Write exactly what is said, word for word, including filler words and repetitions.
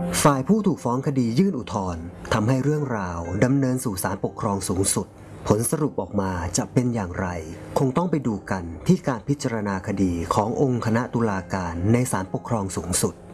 ฝ่ายผู้ถูกฟ้องคดียื่นอุทธรณ์ทำให้เรื่องราวดำเนินสู่ศาลปกครองสูงสุดผลสรุปออกมาจะเป็นอย่างไรคงต้องไปดูกันที่การพิจารณาคดีขององค์คณะตุลาการในศาลปกครองสูงสุด